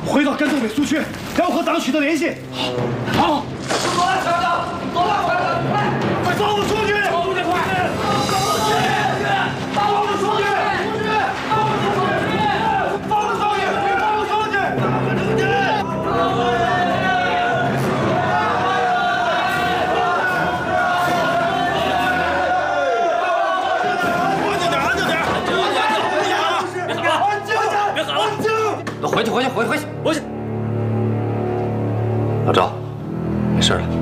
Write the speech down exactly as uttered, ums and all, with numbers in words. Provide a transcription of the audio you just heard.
回到甘东北苏区，要和党取得联系。好，好，走了，小子，走了，快点，快，快走出去！走出去，快！走出去！走出去！出去！出去！走出去！走出去！走出去！出去！ 回去，回去，回去，回去，回去。老赵，没事了。